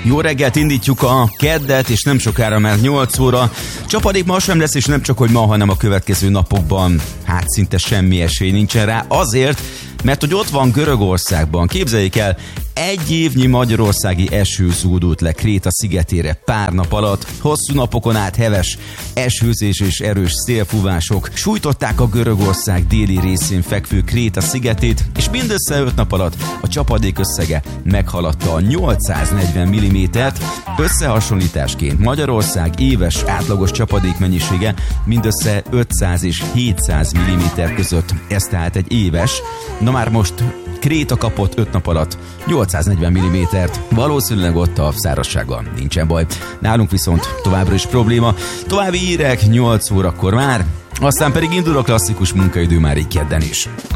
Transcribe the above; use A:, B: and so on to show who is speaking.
A: Jó reggelt, indítjuk a keddet, és nem sokára már 8 óra. Csapadék ma sem lesz, és nem csak hogy ma, hanem a következő napokban. Hát szinte semmi esély nincsen rá. Azért, mert hogy ott van Görögországban. Képzeljék el, egy évnyi magyarországi eső zúdult le Kréta szigetére pár nap alatt. Hosszú napokon át heves esőzés és erős szélfúvások sújtották a Görögország déli részén fekvő Kréta szigetét, és mindössze 5 nap alatt a csapadék összege meghaladta a 840 mm-t. Összehasonlításként Magyarország éves átlagos csapadék mennyisége mindössze 500 és 700 mm között. Ez tehát egy éves. Na már most Kréta kapott 5 nap alatt 840 mm-t. Valószínűleg ott a szárazsággal nincsen baj. Nálunk viszont továbbra is probléma. További hírek 8 órakor már, aztán pedig indul a klasszikus munkaidő már így kedden is.